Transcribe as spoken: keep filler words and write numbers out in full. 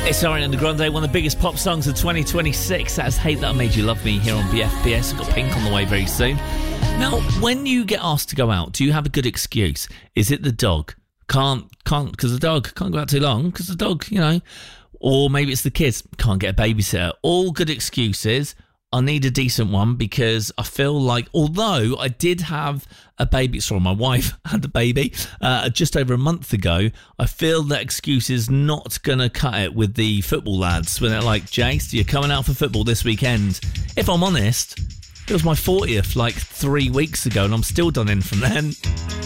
It's Ariana Grande, one of the biggest pop songs of twenty twenty-six. That's Hate That I Made You Love Me here on B F B S. We've got Pink on the way very soon. Now, when you get asked to go out, do you have a good excuse? Is it the dog? Can't, can't, because the dog can't go out too long, because the dog, you know. Or maybe it's the kids, can't get a babysitter. All good excuses. I need a decent one because I feel like, although I did have a baby, sorry, my wife had a baby uh, just over a month ago, I feel that excuse is not going to cut it with the football lads when they're like, Jace, you're coming out for football this weekend. If I'm honest, it was my fortieth like three weeks ago and I'm still done in from then.